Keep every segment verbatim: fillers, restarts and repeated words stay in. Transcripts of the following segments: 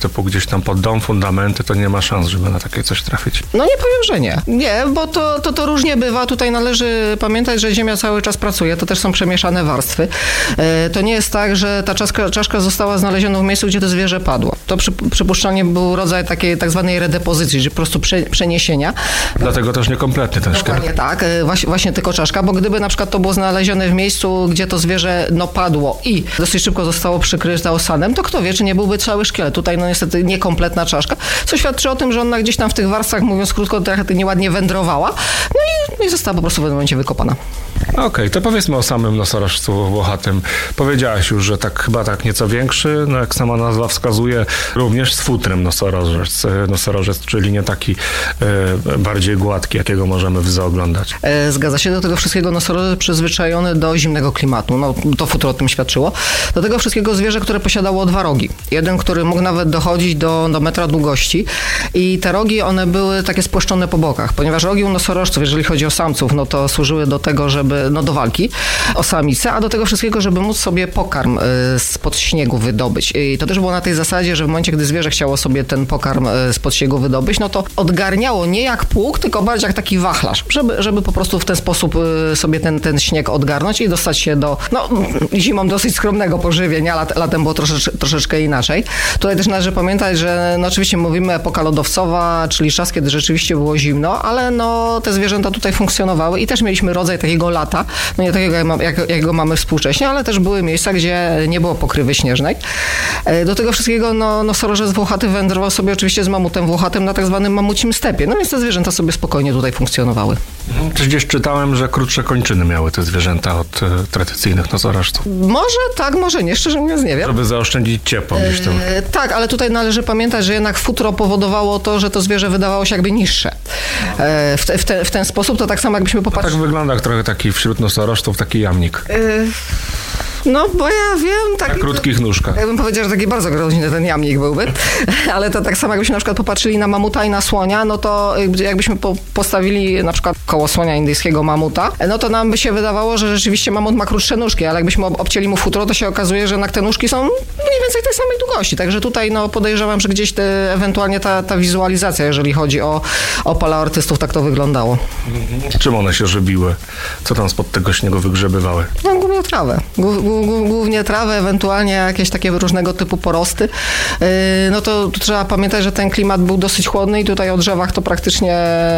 typu gdzieś tam pod dom, fundamenty, to nie ma szans, żeby na takie coś trafić. No nie powiem, że nie. Nie, bo to, to, to różnie bywa. Tutaj należy pamiętać, że ziemia cały czas pracuje. To też są przemieszane warstwy. To nie jest tak, że ta czaszka, czaszka została znaleziona w miejscu, gdzie to zwierzę padło. To przy, przypuszczalnie był rodzaj takiej tak zwanej redepozycji, czyli po prostu prze, przeniesienia. Dlatego też niekompletny ten szkielet. Dokładnie tak, właśnie, właśnie tylko czaszka, bo gdyby na przykład to było znalezione w miejscu, gdzie to zwierzę no padło i dosyć szybko zostało przykryte osadem, to kto wie, czy nie byłby cały szkielet. Tutaj no niestety niekompletna czaszka, co świadczy o tym, że ona gdzieś tam w tych warstwach, mówiąc krótko, trochę nieładnie wędrowała, no i, i została po prostu w pewnym momencie wykopana. Okej, okay, to powiedzmy o samym nosorożcu włochatym. Powiedziałaś już, że tak chyba tak nieco większy, no jak sama nazwa wskazuje, również z futrem nosorożec, nosorożec, czyli nie taki e, bardziej gładki, jakiego możemy w zoo oglądać. E, zgadza się, do tego wszystkiego nosorożec przyzwyczajony do zimnego klimatu, no to futro o tym świadczyło. Do tego wszystkiego zwierzę, które posiadało dwa rogi. Jeden, który mógł nawet dochodzić do, do metra długości i te rogi, one były takie spłaszczone po bokach, ponieważ rogi u nosorożców, jeżeli chodzi o samców, no to służyły do tego, żeby no do walki o samicę, a do tego wszystkiego, żeby móc sobie pokarm spod śniegu wydobyć. I to też było na tej zasadzie, że w momencie, gdy zwierzę chciało sobie ten pokarm spod śniegu wydobyć, no to odgarniało nie jak pług, tylko bardziej jak taki wachlarz, żeby, żeby po prostu w ten sposób sobie ten, ten śnieg odgarnąć i dostać się do, no zimą dosyć skromnego pożywienia, lat, latem było troszeczkę, troszeczkę inaczej. Tutaj też należy pamiętać, że no oczywiście mówimy epoka lodowcowa, czyli czas, kiedy rzeczywiście było zimno, ale no te zwierzęta tutaj funkcjonowały i też mieliśmy rodzaj takiego lata, no nie takiego jak, jak go mamy współcześnie, ale też były miejsca, gdzie nie było pokrywy śnieżnej. Do tego wszystkiego no, nosorożec włochaty wędrował sobie oczywiście z mamutem włochatym na tak zwanym mamucim stepie, no więc te zwierzęta sobie spokojnie tutaj funkcjonowały. Czy gdzieś czytałem, że krótsze kończyny miały te zwierzęta od e, tradycyjnych nosorożców? Może tak, może nie, szczerze mówiąc nie wiem. Żeby zaoszczędzić ciepło gdzieś tam. E, tak, ale tutaj należy pamiętać, że jednak futro powodowało to, że to zwierzę wydawało się jakby niższe. E, w, te, w, te, w ten sposób to tak samo jakbyśmy popatrzyli. Tak wygląda jak trochę taki wśród nosorożców taki jamnik. E... No, bo ja wiem... Taki, na krótkich nóżkach. Ja bym powiedział, że taki bardzo groźny ten jamnik byłby, ale to tak samo jakbyśmy na przykład popatrzyli na mamuta i na słonia, no to jakbyśmy po, postawili na przykład koło słonia indyjskiego mamuta, no to nam by się wydawało, że rzeczywiście mamut ma krótsze nóżki, ale jakbyśmy obcięli mu futro, to się okazuje, że jednak te nóżki są mniej więcej tej samej długości. Także tutaj no podejrzewam, że gdzieś te, ewentualnie ta, ta wizualizacja, jeżeli chodzi o, o paleoartystów, tak to wyglądało. Czym one się żywiły? Co tam spod tego śniegu wygrzebywały? No głównie trawę. Głównie trawę, ewentualnie jakieś takie różnego typu porosty. No to trzeba pamiętać, że ten klimat był dosyć chłodny i tutaj o drzewach to praktycznie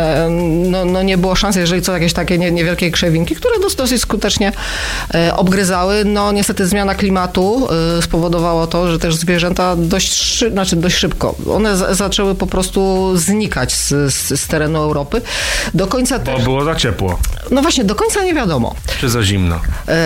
no, no nie było szans, jeżeli co jakieś takie niewielkie krzewinki, które dosyć, dosyć skutecznie obgryzały. No niestety zmiana klimatu spowodowało to, że też zwierzęta dość, znaczy dość szybko, one z- zaczęły po prostu znikać z, z, z terenu Europy. Do końca Bo też... było za ciepło. No właśnie, do końca nie wiadomo. Czy za zimno?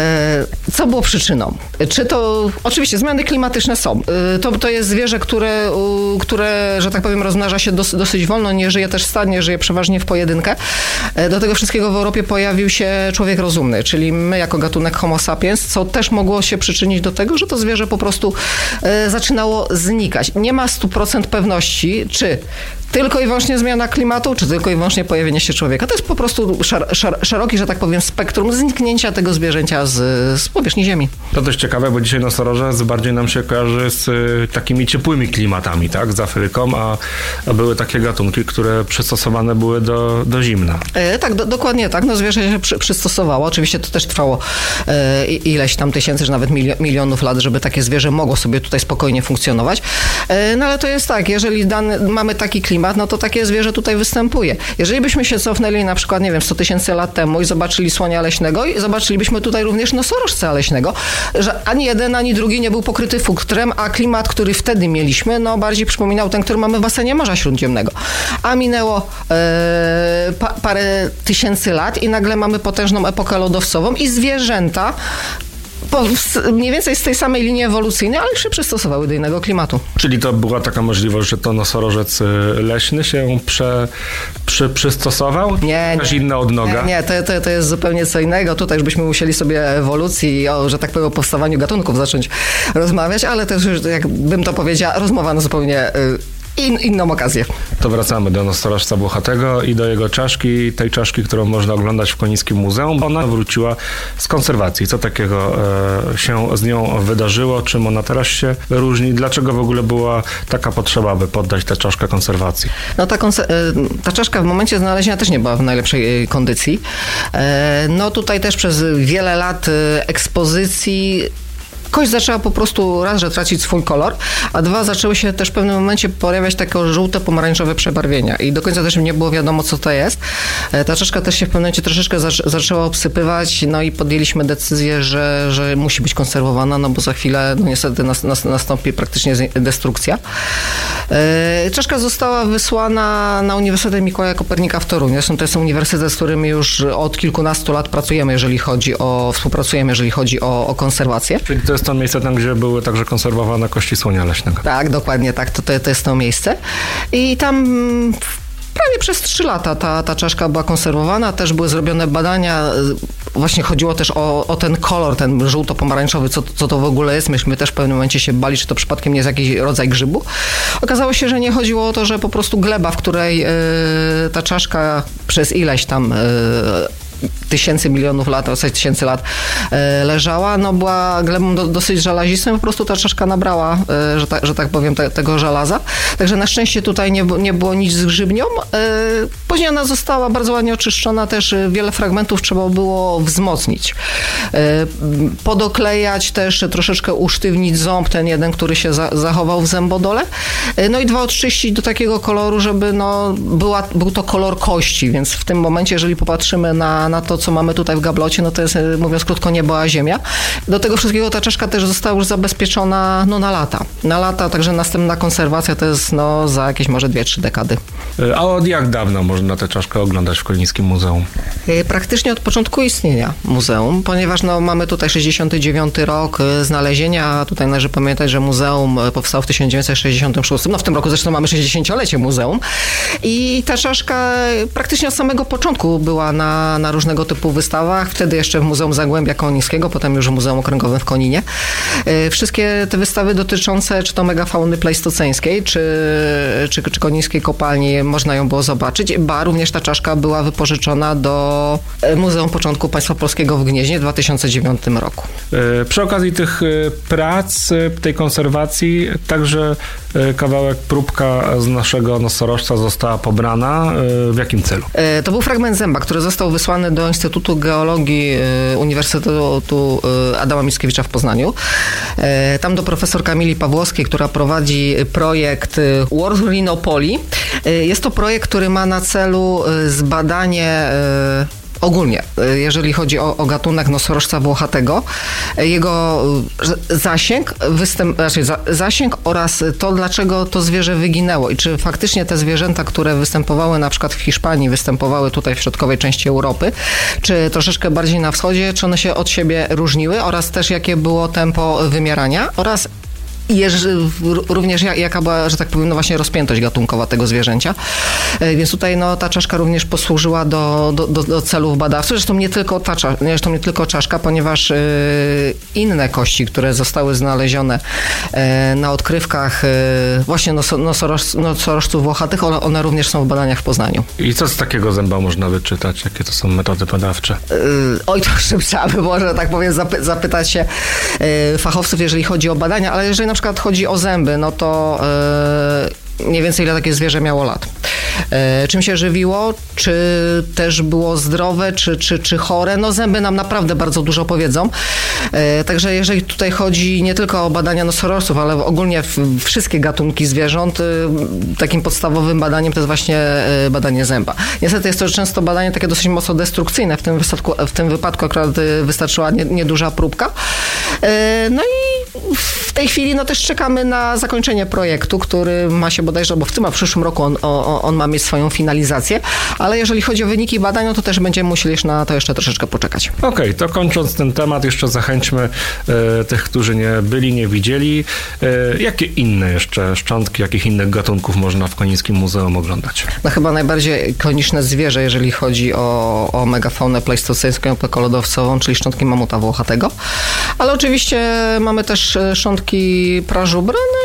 Co było przyczyną? Czy to... Oczywiście zmiany klimatyczne są. To, to jest zwierzę, które, które, że tak powiem, rozmnaża się dos, dosyć wolno, nie żyje też stadnie, żyje przeważnie w pojedynkę. Do tego wszystkiego w Europie pojawił się człowiek rozumny, czyli my jako gatunek Homo sapiens, co też mogło się przyczynić do tego, że to zwierzę po prostu zaczynało znikać. Nie ma stu procent pewności, czy tylko i wyłącznie zmiana klimatu, czy tylko i wyłącznie pojawienie się człowieka. To jest po prostu szar, szar, szeroki, że tak powiem, spektrum zniknięcia tego zwierzęcia z, z powierzchni Ziemi. To dość ciekawe, bo dzisiaj nosorożec bardziej nam się kojarzy z y, takimi ciepłymi klimatami, tak, z Afryką, a, a były takie gatunki, które przystosowane były do, do zimna. E, tak, do, dokładnie tak. No zwierzę się przy, przystosowało. Oczywiście to też trwało e, ileś tam tysięcy, czy nawet milio, milionów lat, żeby takie zwierzę mogło sobie tutaj spokojnie funkcjonować. E, no ale to jest tak, jeżeli dany, mamy taki klimat, no to takie zwierzę tutaj występuje. Jeżeli byśmy się cofnęli na przykład, nie wiem, sto tysięcy lat temu i zobaczyli słonia leśnego i zobaczylibyśmy tutaj również nosorożca leśnego, że ani jeden, ani drugi nie był pokryty futrem, a klimat, który wtedy mieliśmy, no bardziej przypominał ten, który mamy w basenie Morza Śródziemnego. A minęło e, pa, parę tysięcy lat i nagle mamy potężną epokę lodowcową i zwierzęta po, mniej więcej z tej samej linii ewolucyjnej, ale się przystosowały do innego klimatu. Czyli to była taka możliwość, że to nosorożec leśny się prze, przy, przystosował? Nie, Jakaś nie. inna odnoga? Nie, nie to, to, to jest zupełnie co innego. Tutaj już byśmy musieli sobie ewolucji, o, że tak powiem, o powstawaniu gatunków zacząć rozmawiać, ale też, jakbym to powiedziała, rozmowa no zupełnie... Y, in, inną okazję. To wracamy do nosorożca włochatego i do jego czaszki, tej czaszki, którą można oglądać w Konińskim Muzeum. Ona wróciła z konserwacji. Co takiego e, się z nią wydarzyło? Czym ona teraz się różni? Dlaczego w ogóle była taka potrzeba, by poddać tę czaszkę konserwacji? No ta, konse- ta czaszka w momencie znalezienia też nie była w najlepszej kondycji. No tutaj też przez wiele lat ekspozycji kość zaczęła po prostu raz, że tracić swój kolor, a dwa, zaczęły się też w pewnym momencie pojawiać takie żółte, pomarańczowe przebarwienia i do końca też nie było wiadomo, co to jest. Ta czaszka też się w pewnym momencie troszeczkę zac- zaczęła obsypywać, no i podjęliśmy decyzję, że, że musi być konserwowana, no bo za chwilę no niestety nas, nas, nastąpi praktycznie destrukcja. Czaszka została wysłana na Uniwersytet Mikołaja Kopernika w Toruniu. Zresztą to jest uniwersytet, z którym już od kilkunastu lat pracujemy, jeżeli chodzi o, współpracujemy, jeżeli chodzi o, o konserwację. Czyli to jest to miejsce tam, gdzie były także konserwowane kości słonia leśnego. Tak, dokładnie tak, to, to, to jest to miejsce. I tam prawie przez trzy lata ta, ta czaszka była konserwowana, też były zrobione badania, właśnie chodziło też o, o ten kolor, ten żółto-pomarańczowy, co, co to w ogóle jest. Myśmy też w pewnym momencie się bali, czy to przypadkiem nie jest jakiś rodzaj grzybu. Okazało się, że nie chodziło o to, że po prostu gleba, w której y, ta czaszka przez ileś tam y, tysięcy, milionów lat, około tysięcy lat e, leżała, no była glebą do, dosyć żelazistą, po prostu ta czaszka nabrała, e, że, ta, że tak powiem, te, tego żelaza. Także na szczęście tutaj nie, nie było nic z grzybnią. E, później ona została bardzo ładnie oczyszczona, też wiele fragmentów trzeba było wzmocnić. E, podoklejać też, troszeczkę usztywnić ząb, ten jeden, który się za, zachował w zębodole. E, no i dwa, odczyścić do takiego koloru, żeby no, była, był to kolor kości, więc w tym momencie, jeżeli popatrzymy na na to, co mamy tutaj w gablocie, no to jest, mówiąc krótko, niebo a ziemia. Do tego wszystkiego ta czaszka też została już zabezpieczona no, na lata. Na lata, także następna konserwacja to jest no, za jakieś może dwie, trzy dekady. A od jak dawna można tę czaszkę oglądać w Konińskim Muzeum? Praktycznie od początku istnienia muzeum, ponieważ no, mamy tutaj sześćdziesiąty dziewiąty rok znalezienia. Tutaj należy pamiętać, że muzeum powstało w tysiąc dziewięćset sześćdziesiątym szóstym. No w tym roku zresztą mamy sześćdziesięciolecie muzeum. I ta czaszka praktycznie od samego początku była na, na różnego typu wystawach. Wtedy jeszcze w Muzeum Zagłębia Konińskiego, potem już w Muzeum Okręgowym w Koninie. Wszystkie te wystawy dotyczące czy to megafauny plejstoceńskiej, czy, czy, czy konińskiej kopalni, można ją było zobaczyć. Ba, również ta czaszka była wypożyczona do Muzeum Początku Państwa Polskiego w Gnieźnie w dwa tysiące dziewiątym roku. Przy okazji tych prac, tej konserwacji, także kawałek, próbka z naszego nosorożca została pobrana. W jakim celu? To był fragment zęba, który został wysłany do Instytutu Geologii Uniwersytetu Adama Mickiewicza w Poznaniu. Tam do profesor Kamili Pawłowskiej, która prowadzi projekt World Rhinopoli. Jest to projekt, który ma na celu zbadanie ogólnie, jeżeli chodzi o, o gatunek nosorożca włochatego, jego zasięg, występ, znaczy za, zasięg oraz to, dlaczego to zwierzę wyginęło i czy faktycznie te zwierzęta, które występowały na przykład w Hiszpanii, występowały tutaj w środkowej części Europy, czy troszeczkę bardziej na wschodzie, czy one się od siebie różniły oraz też jakie było tempo wymierania oraz i również jaka była, że tak powiem, no właśnie rozpiętość gatunkowa tego zwierzęcia. Więc tutaj no, ta czaszka również posłużyła do, do, do, do celów badawczych. Zresztą nie tylko ta zresztą nie tylko czaszka, ponieważ inne kości, które zostały znalezione na odkrywkach właśnie nosoroż, nosorożców włochatych, one, one również są w badaniach w Poznaniu. I co z takiego zęba można wyczytać? Jakie to są metody badawcze? Oj, to jeszcze trzeba by było, że tak powiem, zapy- zapytać się fachowców, jeżeli chodzi o badania, ale jeżeli na przykład chodzi o zęby, no to yy, mniej więcej ile takie zwierzę miało lat. Yy, czym się żywiło, czy też było zdrowe, czy, czy, czy chore. No zęby nam naprawdę bardzo dużo powiedzą. Yy, także jeżeli tutaj chodzi nie tylko o badania nosorożców, ale ogólnie w, wszystkie gatunki zwierząt, yy, takim podstawowym badaniem to jest właśnie yy, badanie zęba. Niestety jest to często badanie takie dosyć mocno destrukcyjne. W tym, wypadku, w tym wypadku akurat wystarczyła nie, nieduża próbka. Yy, no i w tej chwili no też czekamy na zakończenie projektu, który ma się bodajże, bo w tym a w przyszłym roku on, on, on ma mieć swoją finalizację, ale jeżeli chodzi o wyniki badań, no to też będziemy musieli już na to jeszcze troszeczkę poczekać. Okej, okay, to kończąc ten temat, jeszcze zachęćmy e, tych, którzy nie byli, nie widzieli. E, jakie inne jeszcze szczątki, jakich innych gatunków można w Konińskim Muzeum oglądać? No chyba najbardziej ikoniczne zwierzę, jeżeli chodzi o, o megafaunę plejstoceńską, epokolodowcową, czyli szczątki mamuta włochatego, ale oczywiście mamy też szczątki prażubra, no i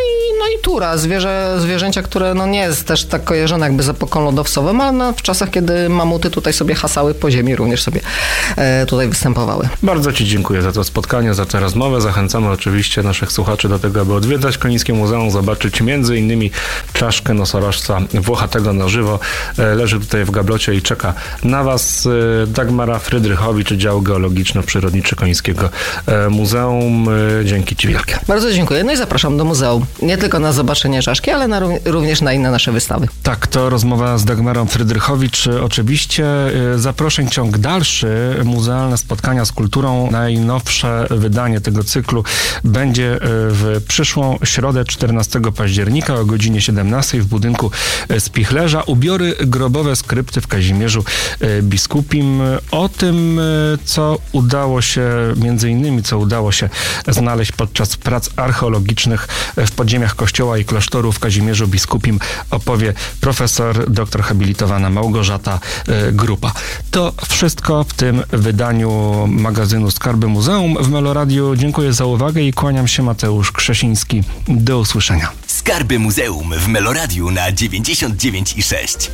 no i tura, zwierzę, zwierzęcia, które no nie jest też tak kojarzone jakby z epoką lodowcową, ale no, w czasach, kiedy mamuty tutaj sobie hasały po ziemi, również sobie e, tutaj występowały. Bardzo Ci dziękuję za to spotkanie, za tę rozmowę. Zachęcamy oczywiście naszych słuchaczy do tego, aby odwiedzać Konińskie Muzeum, zobaczyć między innymi czaszkę nosorożca włochatego na żywo. E, leży tutaj w gablocie i czeka na Was. E, Dagmara Frydrychowicz, dział geologiczno-przyrodniczy Konińskiego e, Muzeum. E, dzięki Ci wielkie. Bardzo dziękuję. No i zapraszam do muzeum. Nie tylko na zobaczenie czaszki, ale na, również na inne nasze wystawy. Tak, to rozmowa z Dagmarą Frydrychowicz. Oczywiście zaproszeń ciąg dalszy, muzealne spotkania z kulturą. Najnowsze wydanie tego cyklu będzie w przyszłą środę czternastego października o godzinie siedemnastej w budynku Spichlerza. Ubiory grobowe z krypty w Kazimierzu Biskupim. O tym, co udało się, między innymi, co udało się znaleźć podczas prac archeologicznych w podziemiach kościoła i klasztoru w Kazimierzu Biskupim, opowie profesor doktor habilitowana Małgorzata Grupa. To wszystko w tym wydaniu magazynu Skarby Muzeum w Meloradiu. Dziękuję za uwagę i kłaniam się, Mateusz Krzesiński. Do usłyszenia. Skarby Muzeum w Meloradiu na dziewięćdziesiąt dziewięć i sześć.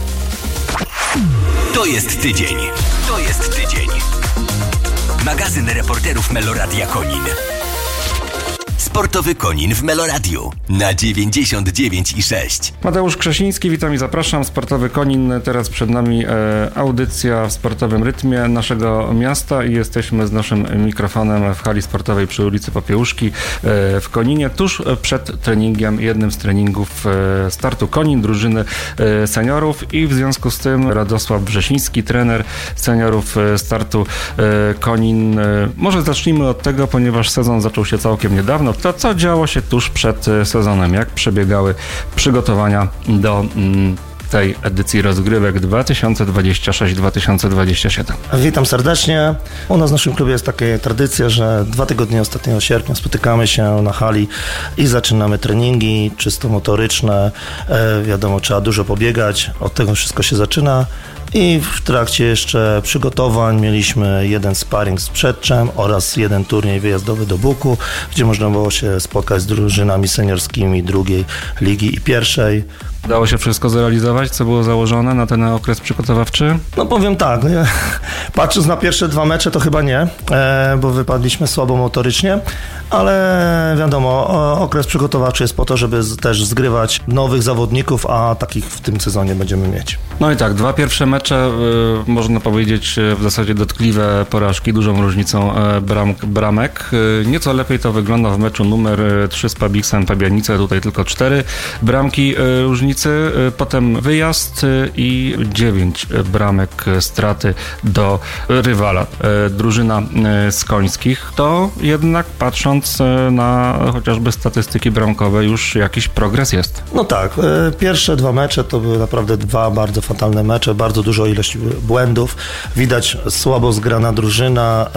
To jest tydzień. To jest tydzień. Magazyn reporterów Meloradia Konin. Sportowy Konin w Meloradiu na dziewięćdziesiąt dziewięć i sześć. Mateusz Krzesiński, witam i zapraszam. Sportowy Konin, teraz przed nami e, audycja w sportowym rytmie naszego miasta i jesteśmy z naszym mikrofonem w hali sportowej przy ulicy Popiełuszki e, w Koninie, tuż przed treningiem, jednym z treningów e, startu Konin, drużyny e, seniorów i w związku z tym Radosław Wrzesiński, trener seniorów e, startu e, Konin. E, może zacznijmy od tego, ponieważ sezon zaczął się całkiem niedawno. To co działo się tuż przed sezonem? Jak przebiegały przygotowania do mm, tej edycji rozgrywek dwa tysiące dwadzieścia sześć dwa tysiące dwadzieścia siedem? Witam serdecznie. U nas w naszym klubie jest taka tradycja, że dwa tygodnie ostatniego sierpnia spotykamy się na hali i zaczynamy treningi czysto motoryczne. E, wiadomo, trzeba dużo pobiegać, od tego wszystko się zaczyna. I w trakcie jeszcze przygotowań mieliśmy jeden sparring z Przedczem oraz jeden turniej wyjazdowy do Buku, gdzie można było się spotkać z drużynami seniorskimi drugiej ligi i pierwszej. Udało się wszystko zrealizować, co było założone na ten okres przygotowawczy? No powiem tak, nie? Patrząc na pierwsze dwa mecze to chyba nie, e, bo wypadliśmy słabo motorycznie, ale wiadomo, okres przygotowawczy jest po to, żeby z, też zgrywać nowych zawodników, a takich w tym sezonie będziemy mieć. No i tak, dwa pierwsze mecze, y, można powiedzieć w zasadzie dotkliwe porażki, dużą różnicą y, bram, bramek. Y, nieco lepiej to wygląda w meczu numer trzy z Pabiksem Pabianice, tutaj tylko cztery bramki y, różnicy. Potem wyjazd i dziewięć bramek straty do rywala. Drużyna z Końskich. To jednak patrząc na chociażby statystyki bramkowe już jakiś progres jest. No tak, pierwsze dwa mecze to były naprawdę dwa bardzo fatalne mecze, bardzo dużo ilość błędów. Widać słabo zgrana drużyna,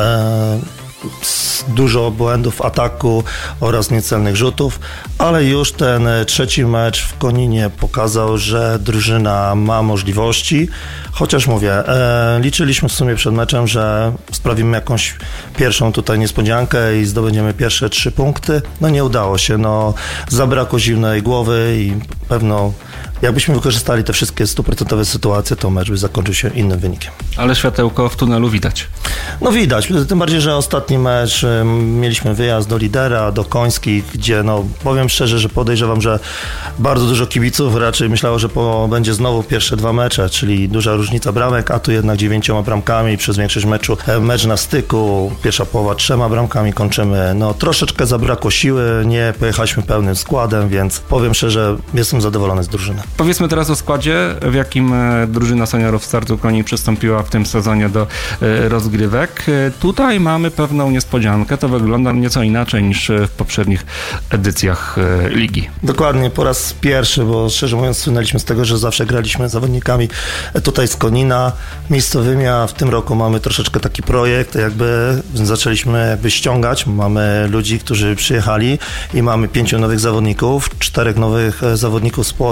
dużo błędów w ataku oraz niecelnych rzutów, ale już ten trzeci mecz w Koninie pokazał, że drużyna ma możliwości, chociaż mówię, e, liczyliśmy w sumie przed meczem, że sprawimy jakąś pierwszą tutaj niespodziankę i zdobędziemy pierwsze trzy punkty. No nie udało się, no zabrakło zimnej głowy i pewno jakbyśmy wykorzystali te wszystkie stuprocentowe sytuacje, to mecz by zakończył się innym wynikiem. Ale światełko w tunelu widać. No widać, tym bardziej, że ostatni mecz mieliśmy wyjazd do lidera, do Końskich, gdzie no powiem szczerze, że podejrzewam, że bardzo dużo kibiców raczej myślało, że po, będzie znowu pierwsze dwa mecze, czyli duża różnica bramek, a tu jednak dziewięcioma bramkami przez większość meczu. Mecz na styku, pierwsza połowa trzema bramkami kończymy. No troszeczkę zabrakło siły, nie pojechaliśmy pełnym składem, więc powiem szczerze, jestem zadowolony z drużyny. Powiedzmy teraz o składzie, w jakim drużyna seniorów startu Konin przystąpiła w tym sezonie do rozgrywek. Tutaj mamy pewną niespodziankę, to wygląda nieco inaczej niż w poprzednich edycjach ligi. Dokładnie, po raz pierwszy, bo szczerze mówiąc słynęliśmy z tego, że zawsze graliśmy z zawodnikami tutaj z Konina miejscowymi, a w tym roku mamy troszeczkę taki projekt, jakby zaczęliśmy jakby ściągać, mamy ludzi, którzy przyjechali i mamy pięciu nowych zawodników, czterech nowych zawodników z Płocka i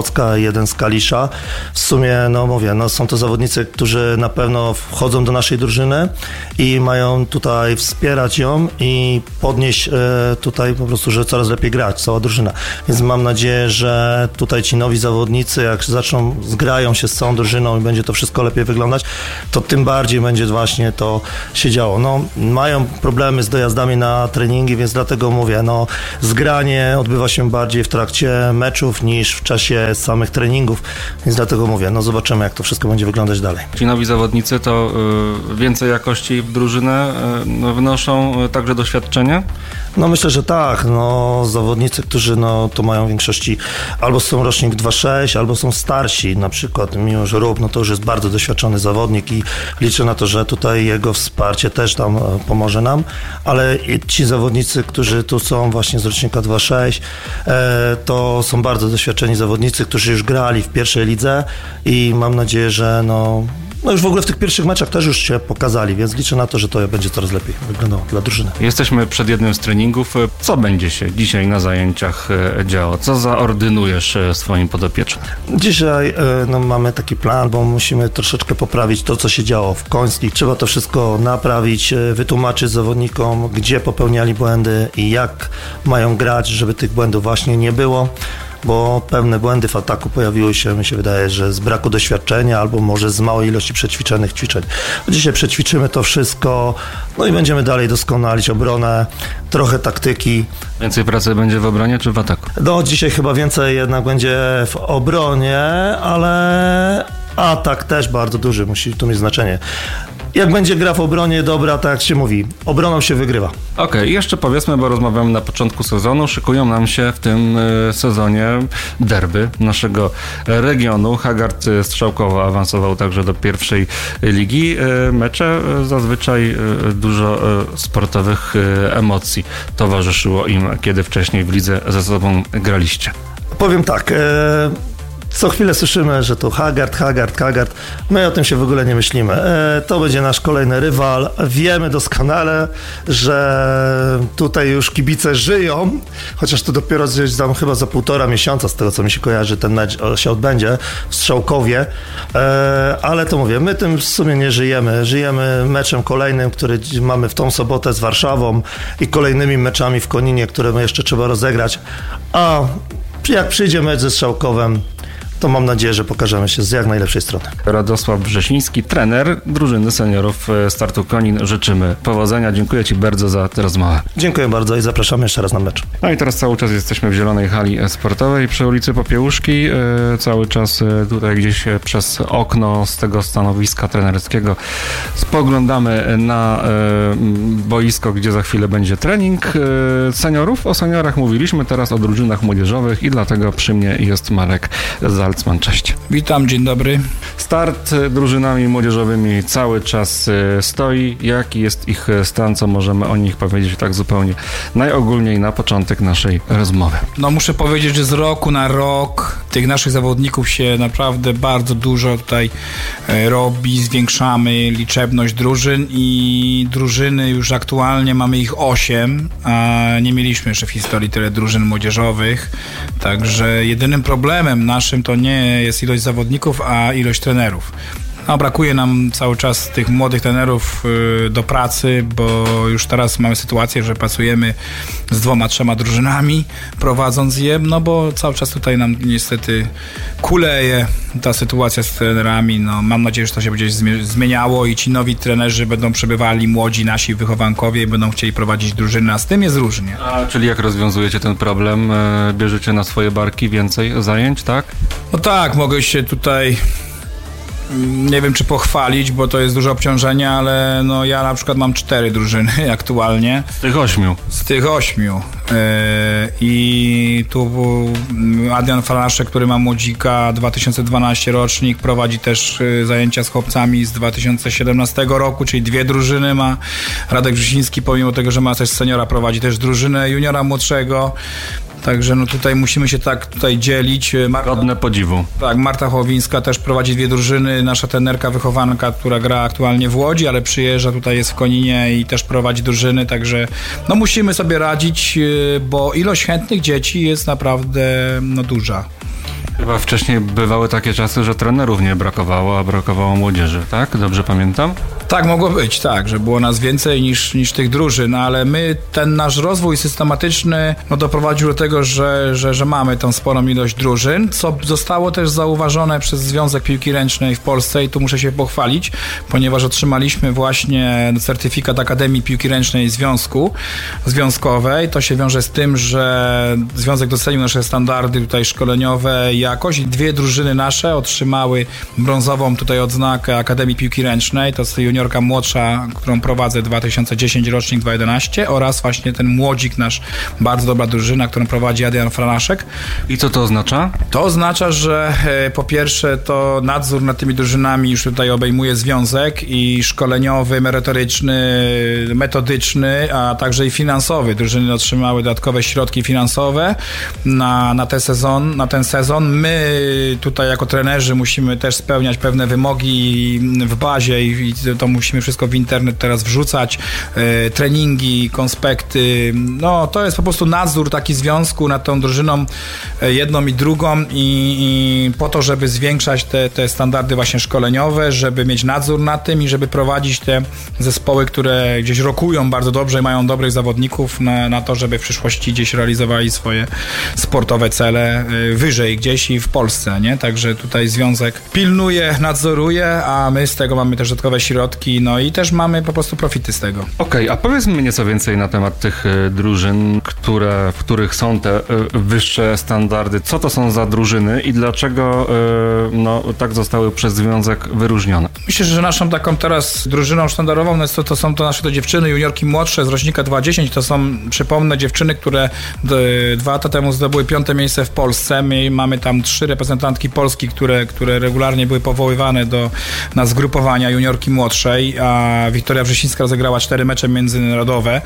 jeden z Kalisza. W sumie, no mówię, no są to zawodnicy, którzy na pewno wchodzą do naszej drużyny i mają tutaj wspierać ją i podnieść tutaj po prostu, że coraz lepiej grać, cała drużyna. Więc mam nadzieję, że tutaj ci nowi zawodnicy, jak zaczną, zgrają się z całą drużyną i będzie to wszystko lepiej wyglądać, to tym bardziej będzie właśnie to się działo. No, mają problemy z dojazdami na treningi, więc dlatego mówię, no zgranie odbywa się bardziej w trakcie meczów niż w czasie samych treningów, więc dlatego mówię, no zobaczymy, jak to wszystko będzie wyglądać dalej. Ci nowi zawodnicy to y, więcej jakości w drużynę y, wnoszą y, także doświadczenie? No myślę, że tak. No, zawodnicy, którzy no, to mają w większości albo są rocznik dwa sześć, albo są starsi. Na przykład Miłosz Rób, no to już jest bardzo doświadczony zawodnik i liczę na to, że tutaj jego wsparcie też tam pomoże nam, ale ci zawodnicy, którzy tu są właśnie z rocznika dwa sześć, e, to są bardzo doświadczeni zawodnicy, którzy już grali w pierwszej lidze i mam nadzieję, że no No już w ogóle w tych pierwszych meczach też już się pokazali, więc liczę na to, że to będzie coraz lepiej wyglądało dla drużyny. Jesteśmy przed jednym z treningów. Co będzie się dzisiaj na zajęciach działo? Co zaordynujesz swoim podopiecznym? Dzisiaj no, mamy taki plan, bo musimy troszeczkę poprawić to, co się działo w Końskich. Trzeba to wszystko naprawić, wytłumaczyć zawodnikom, gdzie popełniali błędy i jak mają grać, żeby tych błędów właśnie nie było. Bo pewne błędy w ataku pojawiły się, mi się wydaje, że z braku doświadczenia albo może z małej ilości przećwiczonych ćwiczeń. Dzisiaj przećwiczymy to wszystko, no i będziemy dalej doskonalić obronę, trochę taktyki. Więcej pracy będzie w obronie czy w ataku? No dzisiaj chyba więcej jednak będzie w obronie, ale atak też bardzo duży, musi tu mieć znaczenie. Jak będzie gra w obronie dobra, tak jak się mówi, obroną się wygrywa. Okej, okay, jeszcze powiedzmy, bo rozmawiamy na początku sezonu, szykują nam się w tym sezonie derby naszego regionu. Hagard Strzałkowo awansował także do pierwszej ligi. Mecze zazwyczaj dużo sportowych emocji towarzyszyło im, kiedy wcześniej w lidze ze sobą graliście. Powiem tak, e- co chwilę słyszymy, że to Hagard, Hagard, Hagard. My o tym się w ogóle nie myślimy. E, to będzie nasz kolejny rywal. Wiemy doskonale, że tutaj już kibice żyją, chociaż to dopiero gdzieś tam chyba za półtora miesiąca, z tego co mi się kojarzy, ten mecz się odbędzie w Strzałkowie. E, ale to mówię, my tym w sumie nie żyjemy. Żyjemy meczem kolejnym, który mamy w tą sobotę z Warszawą i kolejnymi meczami w Koninie, które jeszcze trzeba rozegrać. A jak przyjdzie mecz ze Strzałkowem, to mam nadzieję, że pokażemy się z jak najlepszej strony. Radosław Wrzesiński, trener drużyny seniorów Startu Konin. Życzymy powodzenia. Dziękuję Ci bardzo za tę rozmowę. Dziękuję bardzo i zapraszamy jeszcze raz na mecz. No i teraz cały czas jesteśmy w Zielonej Hali Sportowej przy ulicy Popiełuszki. Cały czas tutaj gdzieś przez okno z tego stanowiska trenerskiego spoglądamy na boisko, gdzie za chwilę będzie trening seniorów. O seniorach mówiliśmy, teraz o drużynach młodzieżowych i dlatego przy mnie jest Marek Zalcman. Cześć. Witam, dzień dobry. Start drużynami młodzieżowymi cały czas stoi. Jaki jest ich stan? Co możemy o nich powiedzieć tak zupełnie najogólniej na początek naszej rozmowy? No muszę powiedzieć, że z roku na rok tych naszych zawodników się naprawdę bardzo dużo tutaj robi. Zwiększamy liczebność drużyn i drużyny już aktualnie mamy ich osiem, a nie mieliśmy jeszcze w historii tyle drużyn młodzieżowych. Także jedynym problemem naszym to nie jest ilość zawodników, a ilość trenerów. No, brakuje nam cały czas tych młodych trenerów y, do pracy, bo już teraz mamy sytuację, że pracujemy z dwoma, trzema drużynami, prowadząc je, no bo cały czas tutaj nam niestety kuleje ta sytuacja z trenerami. No, mam nadzieję, że to się będzie zmieniało i ci nowi trenerzy będą przybywali, młodzi nasi wychowankowie i będą chcieli prowadzić drużyny, a z tym jest różnie. A czyli jak rozwiązujecie ten problem? Bierzecie na swoje barki więcej zajęć, tak? No tak, mogę się tutaj... Nie wiem, czy pochwalić, bo to jest duże obciążenie, ale no ja na przykład mam cztery drużyny aktualnie. Z tych ośmiu? Z tych ośmiu. Yy, I tu Adrian Falaszek, który ma młodzika, dwa tysiące dwunasty rocznik, prowadzi też zajęcia z chłopcami z dwa tysiące siedemnastego roku, czyli dwie drużyny ma. Radek Wrzesiński, pomimo tego, że ma też seniora, prowadzi też drużynę juniora młodszego. Także no tutaj musimy się tak tutaj dzielić. Marta, godne podziwu. Tak, Marta Chowińska też prowadzi dwie drużyny, nasza trenerka, wychowanka, która gra aktualnie w Łodzi, ale przyjeżdża, tutaj jest w Koninie i też prowadzi drużyny, także no musimy sobie radzić, bo ilość chętnych dzieci jest naprawdę no duża. Chyba wcześniej bywały takie czasy, że trenerów nie brakowało, a brakowało młodzieży, tak? Dobrze pamiętam? Tak, mogło być, tak, że było nas więcej niż, niż tych drużyn, ale my, ten nasz rozwój systematyczny no, doprowadził do tego, że, że, że mamy tą sporą ilość drużyn, co zostało też zauważone przez Związek Piłki Ręcznej w Polsce i tu muszę się pochwalić, ponieważ otrzymaliśmy właśnie certyfikat Akademii Piłki Ręcznej Związku Związkowej. To się wiąże z tym, że Związek docenił nasze standardy tutaj szkoleniowe i jakość. Dwie drużyny nasze otrzymały brązową tutaj odznakę Akademii Piłki Ręcznej, to jest juniorka młodsza, którą prowadzę, dwa tysiące dziesiąty rocznik dwa tysiące jedenasty oraz właśnie ten młodzik nasz, bardzo dobra drużyna, którą prowadzi Adrian Franaszek. I co to oznacza? To oznacza, że e, po pierwsze to nadzór nad tymi drużynami już tutaj obejmuje związek i szkoleniowy, merytoryczny, metodyczny, a także i finansowy. Drużyny otrzymały dodatkowe środki finansowe na, na, ten sezon, na ten sezon. My tutaj jako trenerzy musimy też spełniać pewne wymogi w bazie i, i to musimy wszystko w internet teraz wrzucać, e, treningi, konspekty, no to jest po prostu nadzór taki związku nad tą drużyną e, jedną i drugą i, i po to, żeby zwiększać te, te standardy właśnie szkoleniowe, żeby mieć nadzór nad tym i żeby prowadzić te zespoły, które gdzieś rokują bardzo dobrze i mają dobrych zawodników na, na to, żeby w przyszłości gdzieś realizowali swoje sportowe cele e, wyżej gdzieś i w Polsce, nie? Także tutaj związek pilnuje, nadzoruje, a my z tego mamy też dodatkowe środki, no i też mamy po prostu profity z tego. Okej, okay, a powiedz mi nieco więcej na temat tych y, drużyn, które, w których są te y, wyższe standardy. Co to są za drużyny i dlaczego y, no, tak zostały przez związek wyróżnione? Myślę, że naszą taką teraz drużyną sztandarową to, to są to nasze to dziewczyny, juniorki młodsze z rocznika dwa tysiące dziesiąty. To są, przypomnę, dziewczyny, które d, dwa lata temu zdobyły piąte miejsce w Polsce. My mamy tam trzy reprezentantki Polski, które, które regularnie były powoływane do, na zgrupowania juniorki młodszej, a Wiktoria Wrzesińska rozegrała cztery mecze międzynarodowe,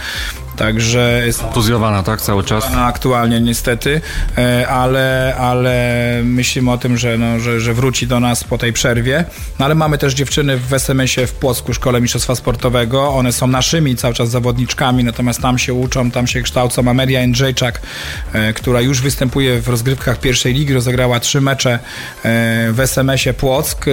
także jest kontuzjowana, tak, cały czas? Aktualnie niestety, ale, ale myślimy o tym, że, no, że, że wróci do nas po tej przerwie, no, ale mamy też dziewczyny w es em esie w Płocku, Szkole Mistrzostwa Sportowego, one są naszymi cały czas zawodniczkami, natomiast tam się uczą, tam się kształcą. Amelia Jędrzejczak, która już występuje w rozgrywkach pierwszej ligi, rozegrała trzy mecze w es em esie Płock,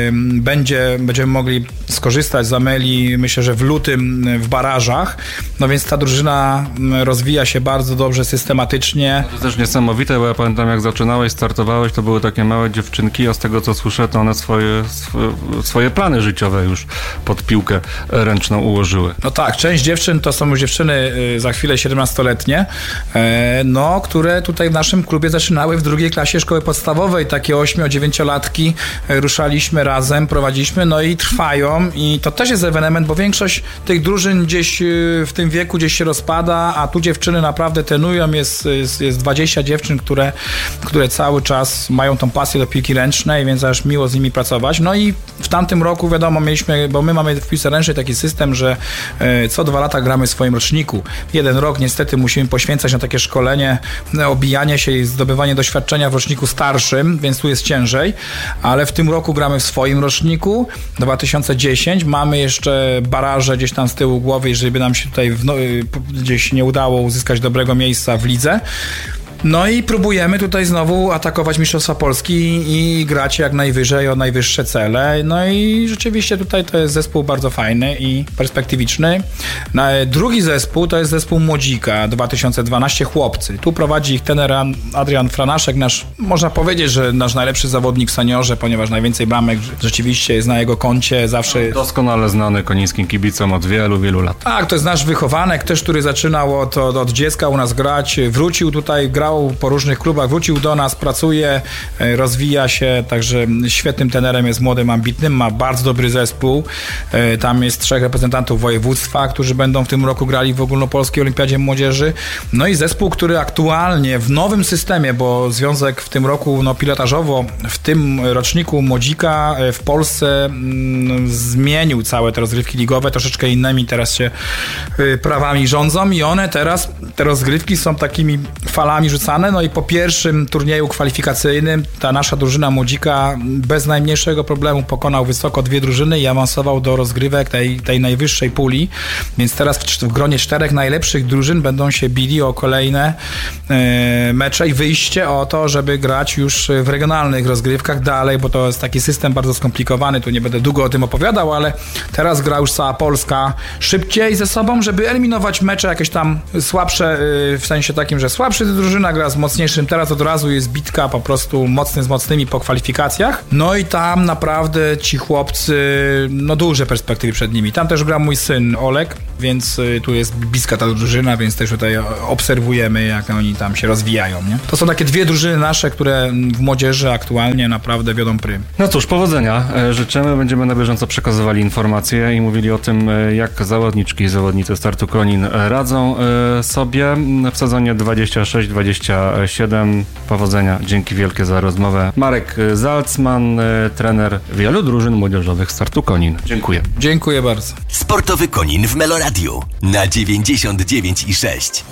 będzie, będziemy mogli skorzystać z Amelii, myślę, że w lutym w barażach, no więc ta drużyna rozwija się bardzo dobrze, systematycznie. To jest też niesamowite, bo ja pamiętam, jak zaczynałeś, startowałeś, to były takie małe dziewczynki, a z tego co słyszę, to one swoje, swoje plany życiowe już pod piłkę ręczną ułożyły. No tak, część dziewczyn to są już dziewczyny za chwilę siedemnastoletnie, no, które tutaj w naszym klubie zaczynały w drugiej klasie szkoły podstawowej, takie ośmio-dziewięciolatki, ruszaliśmy razem, prowadziliśmy, no i trwają i to też jest ewenement, bo większość tych drużyn gdzieś w tym wieku gdzieś się rozpada, a tu dziewczyny naprawdę trenują, jest, jest, jest dwadzieścia dziewczyn, które, które cały czas mają tą pasję do piłki ręcznej, więc aż miło z nimi pracować. No i w tamtym roku wiadomo, mieliśmy, bo my mamy w piłce ręcznej taki system, że co dwa lata gramy w swoim roczniku. Jeden rok niestety musimy poświęcać na takie szkolenie, obijanie się i zdobywanie doświadczenia w roczniku starszym, więc tu jest ciężej, ale w tym roku gramy w swoim roczniku dwa tysiące dziesiąty. Mamy jeszcze baraże gdzieś tam z tyłu głowy, jeżeli by nam się tutaj w, no, gdzieś nie udało uzyskać dobrego miejsca w lidze. No i próbujemy tutaj znowu atakować Mistrzostwa Polski i grać jak najwyżej o najwyższe cele. No i rzeczywiście tutaj to jest zespół bardzo fajny i perspektywiczny. Drugi zespół to jest zespół Młodzika dwa tysiące dwanaście, chłopcy. Tu prowadzi ich trener Adrian Franaszek, nasz, można powiedzieć, że nasz najlepszy zawodnik w seniorze, ponieważ najwięcej bramek rzeczywiście jest na jego koncie. Zawsze doskonale znany konińskim kibicom od wielu, wielu lat. Tak, to jest nasz wychowanek, też który zaczynał od, od, od dziecka u nas grać. Wrócił tutaj, grał po różnych klubach, wrócił do nas, pracuje, rozwija się, także świetnym trenerem jest, młodym, ambitnym, ma bardzo dobry zespół. Tam jest trzech reprezentantów województwa, którzy będą w tym roku grali w ogólnopolskiej olimpiadzie młodzieży. No i zespół, który aktualnie w nowym systemie, bo związek w tym roku no, pilotażowo w tym roczniku Młodzika w Polsce mm, zmienił całe te rozgrywki ligowe, troszeczkę innymi teraz się y, prawami rządzą i one teraz, te rozgrywki są takimi falami rzucane wrzucane, no i po pierwszym turnieju kwalifikacyjnym ta nasza drużyna Młodzika bez najmniejszego problemu pokonał wysoko dwie drużyny i awansował do rozgrywek tej, tej najwyższej puli, więc teraz w, w gronie czterech najlepszych drużyn będą się bili o kolejne e, mecze i wyjście o to, żeby grać już w regionalnych rozgrywkach dalej, bo to jest taki system bardzo skomplikowany, tu nie będę długo o tym opowiadał, ale teraz gra już cała Polska szybciej ze sobą, żeby eliminować mecze jakieś tam słabsze, w sensie takim, że słabszy drużyna gra z mocniejszym, teraz od razu jest bitka po prostu mocny z mocnymi po kwalifikacjach, no i tam naprawdę ci chłopcy, no duże perspektywy przed nimi. Tam też gra mój syn Olek, więc tu jest bliska ta drużyna, więc też tutaj obserwujemy, jak oni tam się rozwijają, nie? To są takie dwie drużyny nasze, które w młodzieży aktualnie naprawdę wiodą prym. No cóż, powodzenia życzymy. Będziemy na bieżąco przekazywali informacje i mówili o tym, jak zawodniczki i zawodnicy Startu Konin radzą sobie w sezonie dwadzieścia sześć dwadzieścia siedem. Powodzenia. Dzięki wielkie za rozmowę. Marek Zalcman, trener wielu drużyn młodzieżowych Startu Konin. Dziękuję. Dziękuję bardzo. Sportowy Konin w Meloradiu na dziewięćdziesiąt dziewięć i sześć.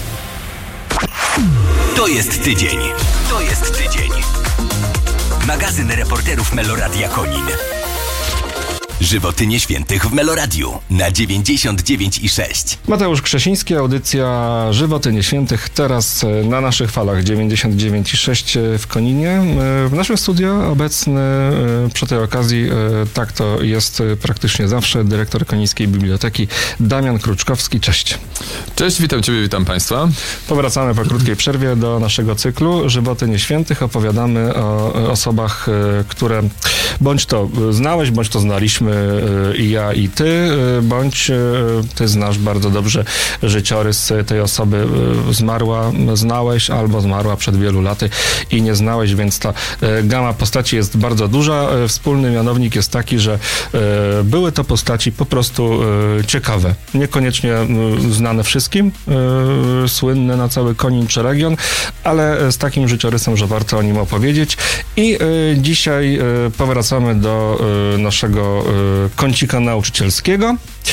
To jest tydzień. To jest tydzień. Magazyn reporterów Meloradia Konin. Żywotynie świętych w Meloradiu na dziewięćdziesiąt dziewięć i sześć. Mateusz Krzesiński, audycja Żywotynie świętych, teraz na naszych falach dziewięćdziesiąt dziewięć i sześć w Koninie. W naszym studio obecny przy tej okazji, tak to jest praktycznie zawsze, dyrektor Konińskiej Biblioteki Damian Kruczkowski. Cześć. Cześć, witam Ciebie, witam Państwa. Powracamy po krótkiej przerwie do naszego cyklu Żywotynie świętych. Opowiadamy o osobach, które bądź to znałeś, bądź to znaliśmy i ja, i ty, bądź ty znasz bardzo dobrze życiorys tej osoby. Zmarła, znałeś, albo zmarła przed wielu laty i nie znałeś, więc ta gama postaci jest bardzo duża. Wspólny mianownik jest taki, że były to postaci po prostu ciekawe. Niekoniecznie znane wszystkim, słynne na cały Konin czy region, ale z takim życiorysem, że warto o nim opowiedzieć. I dzisiaj powracamy do naszego kącika nauczycielskiego.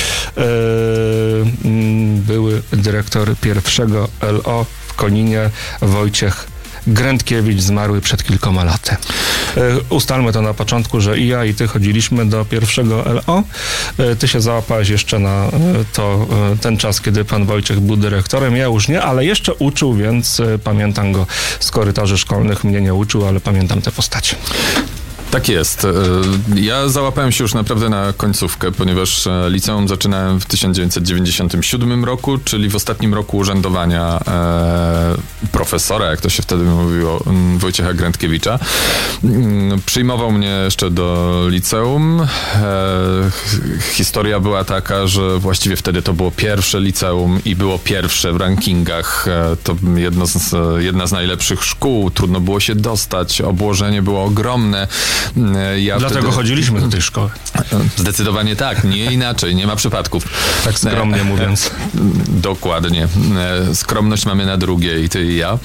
Były dyrektor pierwszego L O w Koninie Wojciech Grędkiewicz, zmarły przed kilkoma laty. Ustalmy to na początku, że i ja, i ty chodziliśmy do pierwszego L O. Ty się załapałeś jeszcze na to, ten czas, kiedy pan Wojciech był dyrektorem. Ja już nie, ale jeszcze uczył, więc pamiętam go z korytarzy szkolnych. Mnie nie uczył, ale pamiętam te postacie. Tak jest. Ja załapałem się już naprawdę na końcówkę, ponieważ liceum zaczynałem w tysiąc dziewięćset dziewięćdziesiątym siódmym roku, czyli w ostatnim roku urzędowania e, profesora, jak to się wtedy mówiło, Wojciecha Grędkiewicza. Przyjmował mnie jeszcze do liceum. E, historia była taka, że właściwie wtedy to było pierwsze liceum i było pierwsze w rankingach. E, to jedno z, jedna z najlepszych szkół. Trudno było się dostać. Obłożenie było ogromne. Ja Dlatego wtedy... chodziliśmy do tej szkoły. Zdecydowanie tak, nie inaczej, nie ma przypadków. Tak skromnie mówiąc. Dokładnie. Skromność mamy na drugie, i ty, i ja.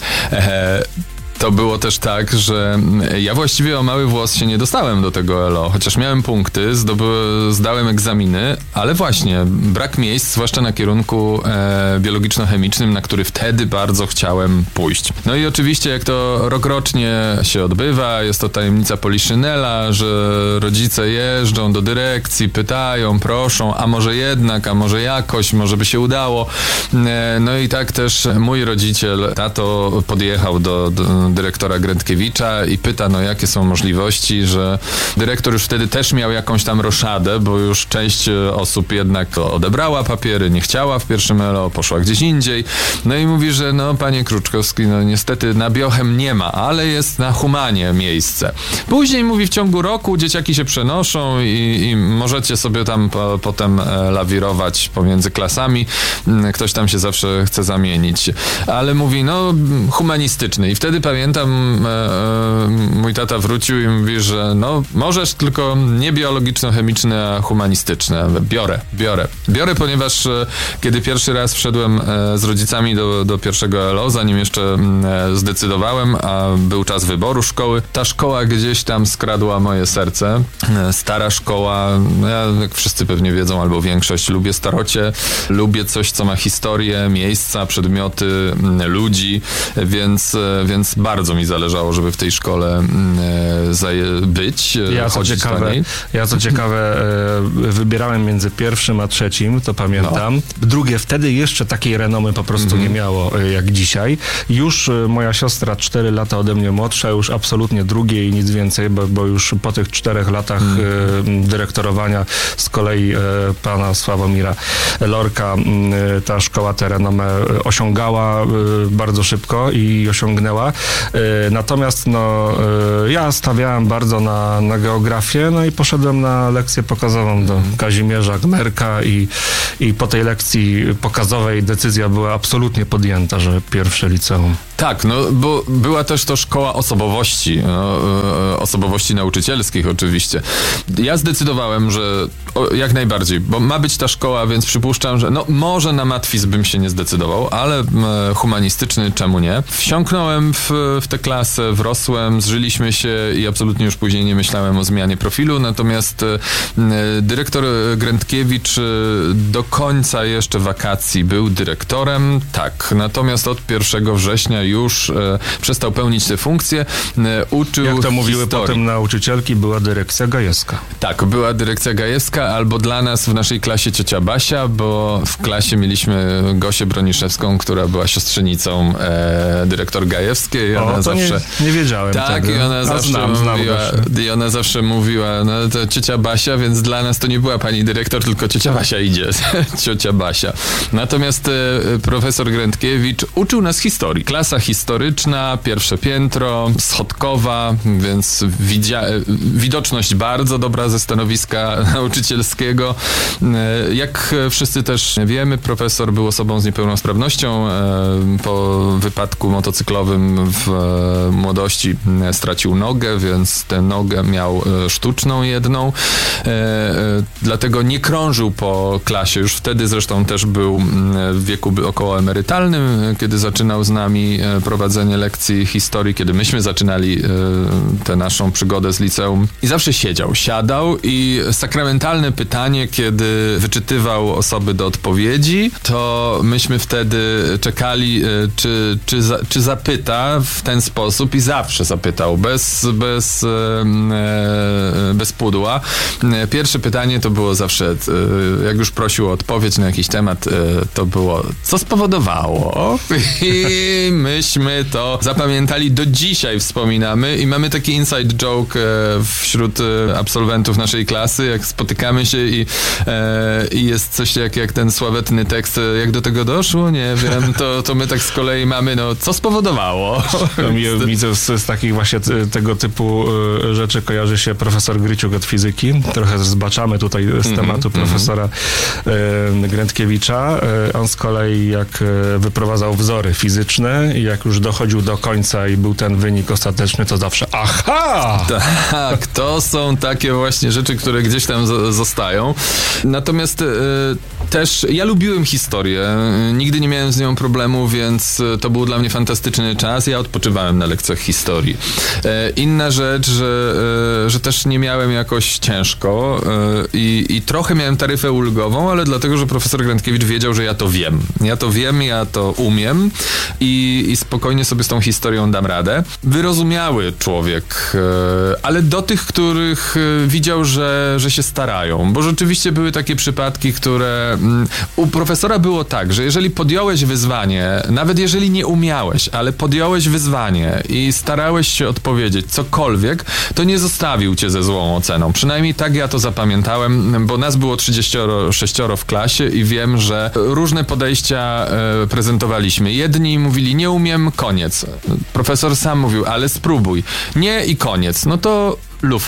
To było też tak, że ja właściwie o mały włos się nie dostałem do tego L O, chociaż miałem punkty, zdoby, zdałem egzaminy, ale właśnie brak miejsc, zwłaszcza na kierunku e, biologiczno-chemicznym, na który wtedy bardzo chciałem pójść. No i oczywiście jak to rokrocznie się odbywa, jest to tajemnica Poliszynela, że rodzice jeżdżą do dyrekcji, pytają, proszą, a może jednak, a może jakoś, może by się udało. E, no i tak też mój rodziciel, tato, podjechał do, do dyrektora Grędkiewicza i pyta, no jakie są możliwości, że dyrektor już wtedy też miał jakąś tam roszadę, bo już część osób jednak odebrała papiery, nie chciała w pierwszym L O, poszła gdzieś indziej. No i mówi, że no panie Kruczkowski, no niestety na biochem nie ma, ale jest na humanie miejsce. Później mówi, w ciągu roku dzieciaki się przenoszą i, i możecie sobie tam po, potem lawirować pomiędzy klasami. Ktoś tam się zawsze chce zamienić. Ale mówi, no humanistyczny. I wtedy pamiętam, pamiętam, e, e, mój tata wrócił i mówi, że no możesz tylko nie biologiczno-chemiczne, a humanistyczne. Biorę, biorę. Biorę, ponieważ e, kiedy pierwszy raz wszedłem e, z rodzicami do, do pierwszego L O, zanim jeszcze e, zdecydowałem, a był czas wyboru szkoły, ta szkoła gdzieś tam skradła moje serce. E, stara szkoła, ja, jak wszyscy pewnie wiedzą, albo większość, lubię starocie, lubię coś, co ma historię, miejsca, przedmioty, ludzi, więc, więc bardzo mi zależało, żeby w tej szkole być, ja co chodzić ciekawe, do niej. Ja co ciekawe wybierałem między pierwszym a trzecim, to pamiętam. No. Drugie wtedy jeszcze takiej renomy po prostu mm-hmm. nie miało jak dzisiaj. Już moja siostra cztery lata ode mnie młodsza, już absolutnie drugie i nic więcej, bo, bo już po tych czterech latach mm. dyrektorowania z kolei pana Sławomira Lorka ta szkoła tę renomę osiągała bardzo szybko i osiągnęła. Natomiast no, ja stawiałem bardzo na, na geografię, no i poszedłem na lekcję pokazową do Kazimierza Gmerka i, i po tej lekcji pokazowej decyzja była absolutnie podjęta, że pierwsze liceum. Tak, no bo była też to szkoła osobowości, no, osobowości nauczycielskich oczywiście. Ja zdecydowałem, że o, jak najbardziej, bo ma być ta szkoła, więc przypuszczam, że no może na matwiz bym się nie zdecydował, ale e, humanistyczny czemu nie? Wsiąknąłem w, w tę klasę, wrosłem, zżyliśmy się i absolutnie już później nie myślałem o zmianie profilu, natomiast e, dyrektor Grętkiewicz e, do końca jeszcze wakacji był dyrektorem, tak, natomiast od pierwszego września już e, przestał pełnić tę funkcję, e, uczył Jak to mówiły historii. potem nauczycielki, była dyrekcja Gajewska. Tak, była dyrekcja Gajewska, albo dla nas w naszej klasie ciocia Basia, bo w klasie mieliśmy Gosię Broniszewską, która była siostrzenicą e, dyrektor Gajewskiej. O, ona to zawsze, nie, nie wiedziałem Tak, tego. i ona, A zawsze znam, znam mówiła, Gosię. i ona zawsze mówiła, no to ciocia Basia, więc dla nas to nie była pani dyrektor, tylko ciocia Basia idzie. Ciocia Basia. Natomiast e, profesor Grętkiewicz uczył nas historii. Klasa historyczna, pierwsze piętro, schodkowa, więc widzia- widoczność bardzo dobra ze stanowiska nauczycielskiego. Jak wszyscy też wiemy, profesor był osobą z niepełnosprawnością. Po wypadku motocyklowym w młodości stracił nogę, więc tę nogę miał sztuczną jedną. Dlatego nie krążył po klasie. Już wtedy zresztą też był w wieku około emerytalnym, kiedy zaczynał z nami prowadzenie lekcji historii, kiedy myśmy zaczynali tę naszą przygodę z liceum. I zawsze siedział, siadał i sakramentalne pytanie, kiedy wyczytywał osoby do odpowiedzi, to myśmy wtedy czekali, czy, czy, za, czy zapyta w ten sposób i zawsze zapytał, bez, bez, bez pudła. Pierwsze pytanie to było zawsze, jak już prosił o odpowiedź na jakiś temat, to było, co spowodowało? I myśmy to zapamiętali, do dzisiaj wspominamy i mamy taki inside joke wśród absolwentów naszej klasy, jak spotykamy się i, e, i jest coś jak, jak ten sławetny tekst, jak do tego doszło, nie wiem, to, to my tak z kolei mamy, no, co spowodowało? Mi, mi z, z takich właśnie t, tego typu y, rzeczy kojarzy się profesor Gryciuk od fizyki. Trochę zbaczamy tutaj z mm-hmm, tematu profesora y, Grętkiewicza. Y, on z kolei jak y, wyprowadzał wzory fizyczne i jak już dochodził do końca i był ten wynik ostateczny, to zawsze aha! Tak, to są takie właśnie rzeczy, które gdzieś tam z- zostają. Natomiast y, też ja lubiłem historię. Nigdy nie miałem z nią problemu, więc to był dla mnie fantastyczny czas. Ja odpoczywałem na lekcjach historii. E, inna rzecz, że, e, że też nie miałem jakoś ciężko e, i, i trochę miałem taryfę ulgową, ale dlatego, że profesor Grętkiewicz wiedział, że ja to wiem. Ja to wiem, ja to umiem i, i spokojnie sobie z tą historią dam radę. Wyrozumiały człowiek, e, ale do tych, których widział, że, że się starają, bo rzeczywiście były takie przypadki, które mm, u profesora było tak, że jeżeli podjąłeś wyzwanie, nawet jeżeli nie umiałeś, ale podjąłeś wyzwanie i starałeś się odpowiedzieć cokolwiek, to nie zostawił cię ze złą oceną. Przynajmniej tak ja to zapamiętałem, bo nas było trzydzieści sześć w klasie i wiem, że różne podejścia e, prezentowaliśmy. Jedni mówili, nie umiem, koniec. Profesor sam mówił, ale spróbuj. Nie i koniec. No to lufa.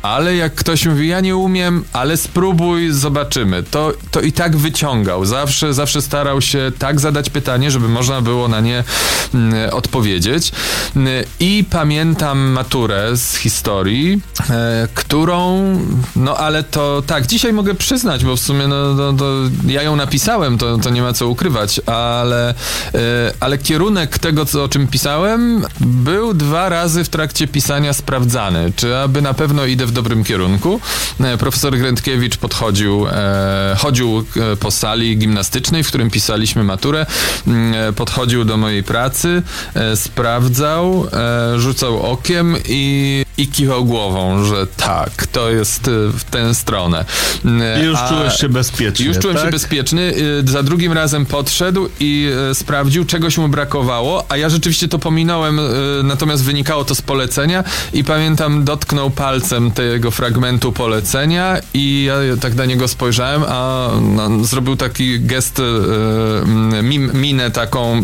ale jak ktoś mówi, ja nie umiem, ale spróbuj, zobaczymy, to, to i tak wyciągał. Zawsze, zawsze starał się tak zadać pytanie, żeby można było na nie mm, odpowiedzieć. I pamiętam maturę z historii, e, którą, no ale to tak, dzisiaj mogę przyznać, bo w sumie no, no, to ja ją napisałem, to, to nie ma co ukrywać, ale, e, ale kierunek tego, co, o czym pisałem, był dwa razy w trakcie pisania sprawdzany, czy aby na pewno idę w dobrym kierunku. E, profesor Grędkiewicz podchodził, e, chodził po sali gimnastycznej, w którym pisaliśmy maturę, e, podchodził do mojej pracy, e, sprawdzał, e, rzucał okiem i, i kiwał głową, że tak, to jest w tę stronę. I już A czułeś się bezpiecznie, Już czułem tak? się bezpieczny. Za drugim razem podszedł i sprawdził, czegoś mu brakowało, a ja rzeczywiście to pominąłem, natomiast wynikało to z polecenia i pamiętam, dotknął palcem tego fragmentu polecenia i ja tak na niego spojrzałem, a no, zrobił taki gest, min, minę taką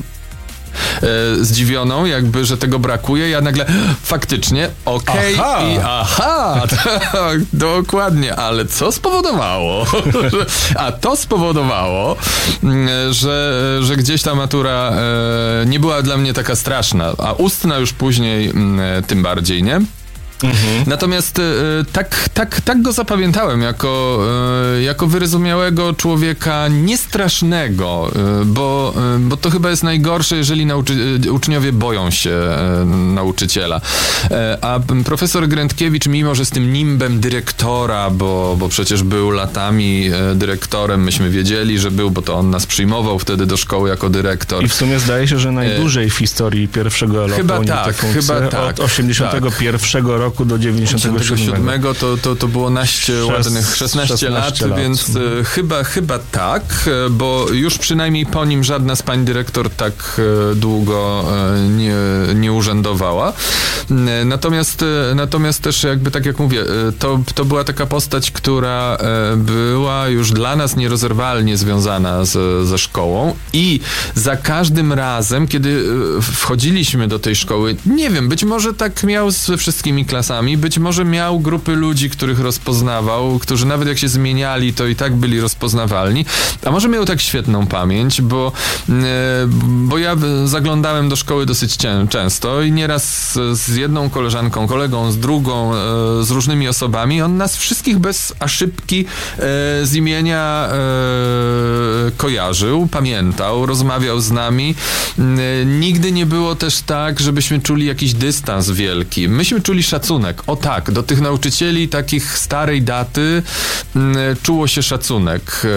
E, zdziwioną, jakby, że tego brakuje. Ja nagle, faktycznie, okej, okay, i aha, tak, dokładnie, ale co spowodowało? A to spowodowało, że, że gdzieś ta matura e, nie była dla mnie taka straszna, a ustna już później e, tym bardziej, nie? Mhm. Natomiast e, tak, tak, tak go zapamiętałem jako, e, jako wyrozumiałego człowieka niestrasznego, e, bo, e, bo to chyba jest najgorsze, jeżeli nauczy, e, uczniowie boją się e, nauczyciela. E, a profesor Grędkiewicz, mimo że z tym nimbem dyrektora, bo, bo przecież był latami e, dyrektorem, myśmy wiedzieli, że był, bo to on nas przyjmował wtedy do szkoły jako dyrektor. I w sumie zdaje się, że najdłużej w historii pierwszego Elo chyba pełnił tak, tę funkcję. chyba tak, od osiemdziesiątego pierwszego tak. roku do dziewięćdziesiątego siódmego. to, to, to było naście Szes, ładnych szesnaście lat, lat, więc e, chyba, chyba tak, e, bo już przynajmniej po nim żadna z pań dyrektor tak e, długo e, nie, nie urzędowała. E, natomiast, e, natomiast też jakby tak jak mówię, e, to, to była taka postać, która e, była już dla nas nierozerwalnie związana z, ze szkołą i za każdym razem, kiedy e, wchodziliśmy do tej szkoły, nie wiem, być może tak miał ze wszystkimi klasami, być może miał grupy ludzi, których rozpoznawał, którzy nawet jak się zmieniali, to i tak byli rozpoznawalni, a może miał tak świetną pamięć, bo, e, bo ja zaglądałem do szkoły dosyć cię, często i nieraz z, z jedną koleżanką, kolegą, z drugą, e, z różnymi osobami, on nas wszystkich bez aszybki e, z imienia e, kojarzył, pamiętał, rozmawiał z nami. E, nigdy nie było też tak, żebyśmy czuli jakiś dystans wielki. Myśmy czuli szacunek. O tak, do tych nauczycieli takich starej daty m, czuło się szacunek. E,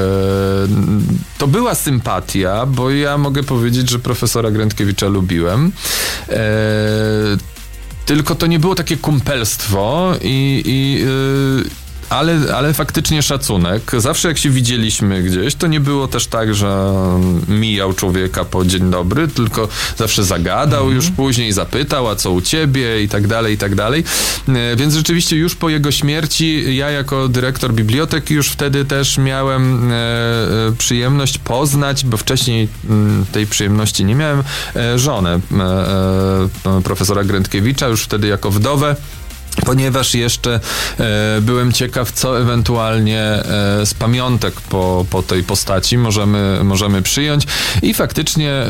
to była sympatia, bo ja mogę powiedzieć, że profesora Grędkiewicza lubiłem. E, tylko to nie było takie kumpelstwo i, i e, Ale, ale faktycznie szacunek. Zawsze jak się widzieliśmy gdzieś, to nie było też tak, że mijał człowieka po dzień dobry, tylko zawsze zagadał mm-hmm. już później, zapytał, a co u ciebie i tak dalej, i tak dalej. Więc rzeczywiście już po jego śmierci ja jako dyrektor biblioteki już wtedy też miałem e, przyjemność poznać, bo wcześniej m, tej przyjemności nie miałem, e, żonę e, e, profesora Grędkiewicza, już wtedy jako wdowę. Ponieważ jeszcze e, byłem ciekaw, co ewentualnie e, z pamiątek po, po tej postaci możemy, możemy przyjąć i faktycznie e,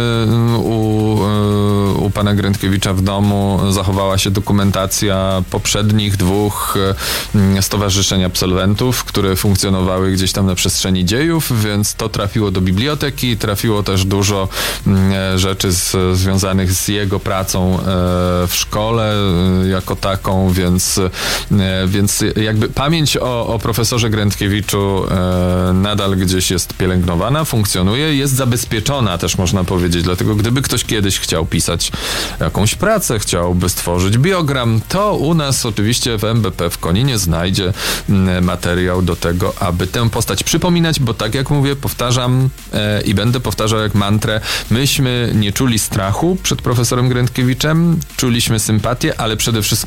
u, e, u pana Grędkiewicza w domu zachowała się dokumentacja poprzednich dwóch e, stowarzyszeń absolwentów, które funkcjonowały gdzieś tam na przestrzeni dziejów, więc to trafiło do biblioteki, trafiło też dużo e, rzeczy z, związanych z jego pracą e, w szkole e, jako taką. Więc, więc jakby pamięć o, o profesorze Grędkiewiczu e, nadal gdzieś jest pielęgnowana, funkcjonuje, jest zabezpieczona też można powiedzieć, dlatego gdyby ktoś kiedyś chciał pisać jakąś pracę, chciałby stworzyć biogram, to u nas oczywiście w M B P w Koninie znajdzie materiał do tego, aby tę postać przypominać, bo tak jak mówię, powtarzam e, i będę powtarzał jak mantrę, myśmy nie czuli strachu przed profesorem Grędkiewiczem, czuliśmy sympatię, ale przede wszystkim szacunek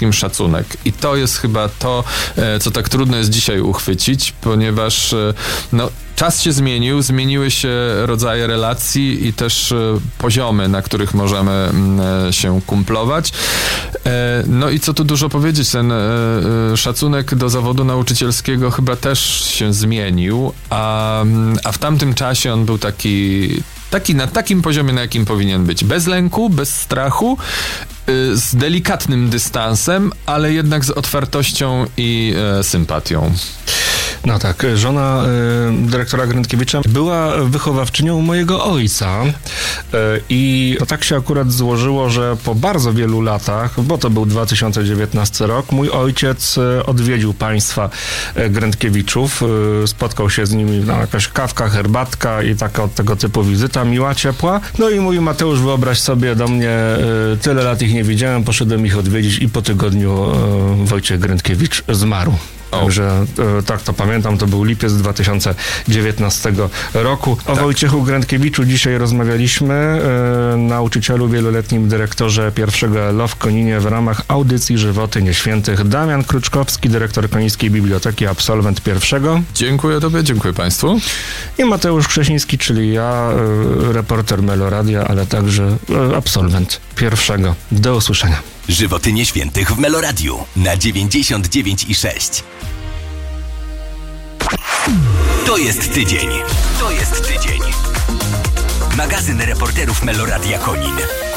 szacunek. I to jest chyba to, co tak trudno jest dzisiaj uchwycić, ponieważ no, czas się zmienił, zmieniły się rodzaje relacji i też poziomy, na których możemy się kumplować. No i co tu dużo powiedzieć, ten szacunek do zawodu nauczycielskiego chyba też się zmienił, a, a w tamtym czasie on był taki, taki na takim poziomie, na jakim powinien być. Bez lęku, bez strachu, z delikatnym dystansem, ale jednak z otwartością i e, sympatią. No tak, żona y, dyrektora Grętkiewicza była wychowawczynią mojego ojca y, i to tak się akurat złożyło, że po bardzo wielu latach, bo to był dwa tysiące dziewiętnasty rok, mój ojciec y, odwiedził państwa y, Grętkiewiczów, y, spotkał się z nimi na jakaś kawka, herbatka i taka od tego typu wizyta, miła, ciepła. No i mówi: Mateusz, wyobraź sobie, do mnie y, tyle lat ich nie widziałem, poszedłem ich odwiedzić i po tygodniu y, Wojciech Grętkiewicz zmarł. Także e, tak to pamiętam, to był lipiec dwa tysiące dziewiętnastego roku. O tak. Wojciechu Grętkiewiczu dzisiaj rozmawialiśmy, e, nauczycielu, wieloletnim dyrektorze pierwszego L O w Koninie w ramach audycji Żywoty Nieświętych. Damian Kruczkowski, dyrektor Konińskiej Biblioteki, absolwent pierwszego. Dziękuję tobie, dziękuję państwu. I Mateusz Krzesiński, czyli ja, e, reporter Meloradia, ale także e, absolwent pierwszego. Do usłyszenia. Żywoty Nieświętych w Meloradiu na dziewięćdziesiąt dziewięć i sześć. To jest tydzień. To jest tydzień. Magazyn reporterów Meloradia Konin.